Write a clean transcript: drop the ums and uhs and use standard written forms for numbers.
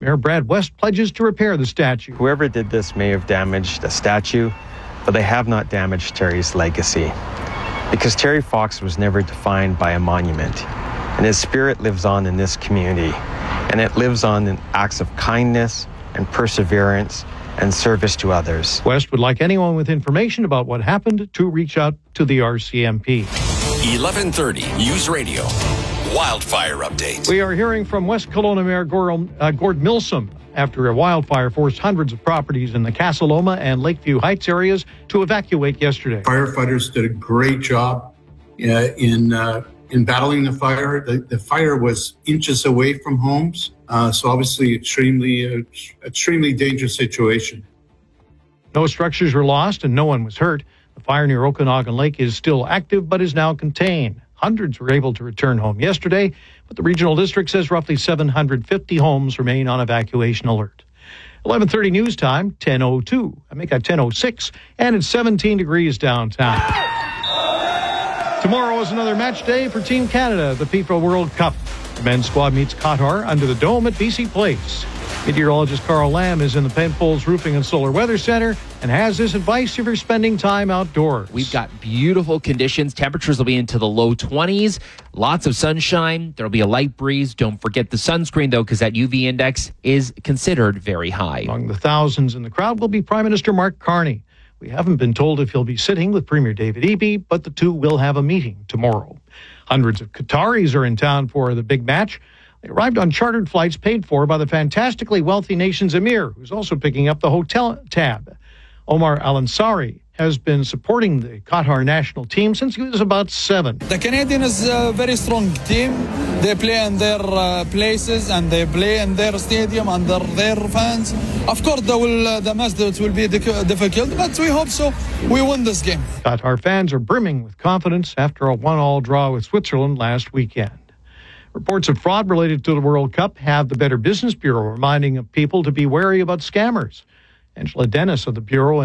Mayor Brad West pledges to repair the statue. Whoever did this may have damaged a statue, but they have not damaged Terry's legacy. Because Terry Fox was never defined by a monument, and his spirit lives on in this community, and it lives on in acts of kindness and perseverance and service to others. West would like anyone with information about what happened to reach out to the RCMP. 1130 News Radio. Wildfire update. We are hearing from West Kelowna Mayor Gord Milsom after a wildfire forced hundreds of properties in the Casa Loma and Lakeview Heights areas to evacuate yesterday. Firefighters did a great job in battling the fire. The fire was inches away from homes, so obviously extremely dangerous situation. No structures were lost and no one was hurt. The fire near Okanagan Lake is still active but is now contained. Hundreds were able to return home yesterday, but the regional district says roughly 750 homes remain on evacuation alert. 11:30 news time, 10:02. I make that 10:06, and it's 17 degrees downtown. Tomorrow is another match day for Team Canada, the FIFA World Cup. The men's squad meets Qatar under the dome at BC Place. Meteorologist Carl Lamb is in the Penfolds Roofing and Solar Weather Center and has this advice if you're spending time outdoors. We've got beautiful conditions. Temperatures will be into the low 20s. Lots of sunshine. There'll be a light breeze. Don't forget the sunscreen, though, because that UV index is considered very high. Among the thousands in the crowd will be Prime Minister Mark Carney. We haven't been told if he'll be sitting with Premier David Eby, but the two will have a meeting tomorrow. Hundreds of Qataris are in town for the big match. They arrived on chartered flights paid for by the fantastically wealthy nation's emir, who's also picking up the hotel tab. Omar Al-Ansari has been supporting the Qatar national team since he was about 7. The Canadian is a very strong team. They play in their places and they play in their stadium under their fans. Of course, the match will be difficult, but we hope so. We win this game. Qatar fans are brimming with confidence after a 1-1 draw with Switzerland last weekend. Reports of fraud related to the World Cup have the Better Business Bureau reminding people to be wary about scammers. Angela Dennis of the Bureau